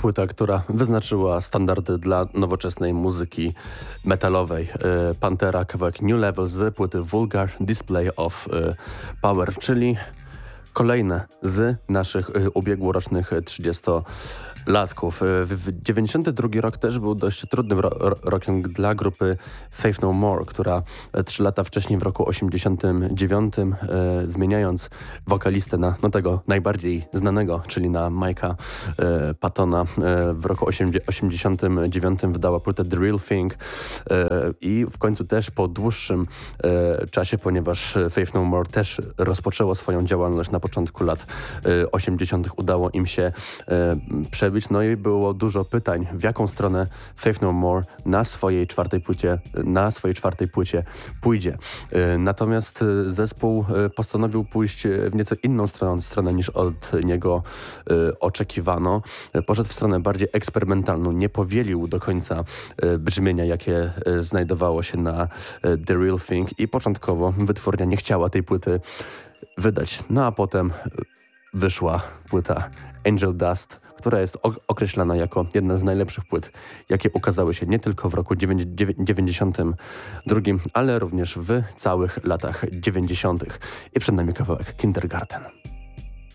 płyta, która wyznaczyła standardy dla nowoczesnej muzyki metalowej. Pantera, kawałek New Level z płyty Vulgar Display of Power, czyli kolejne z naszych ubiegłorocznych 30-latków. 92 rok też był dość trudnym rokiem dla grupy Faith No More, która 3 lata wcześniej w roku 89 zmieniając wokalistę na tego najbardziej znanego, czyli na Mike'a Pattona, w roku 89 wydała płytę The Real Thing i w końcu też po dłuższym czasie, ponieważ Faith No More też rozpoczęło swoją działalność na początku lat 80. udało im się przebić. No i było dużo pytań, w jaką stronę Faith No More na swojej czwartej płycie pójdzie. Natomiast zespół postanowił pójść w nieco inną stronę niż od niego oczekiwano. Poszedł w stronę bardziej eksperymentalną. Nie powielił do końca brzmienia, jakie znajdowało się na The Real Thing i początkowo wytwórnia nie chciała tej płyty wydać. No a potem wyszła płyta Angel Dust, która jest określana jako jedna z najlepszych płyt, jakie ukazały się nie tylko w roku 92, ale również w całych latach 90. I przed nami kawałek Kindergarten.